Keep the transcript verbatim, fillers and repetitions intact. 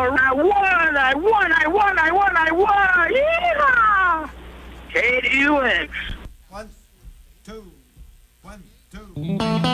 I won! I won! I won! I won! I won! Yeehaw! K D U X. One, two, one, two.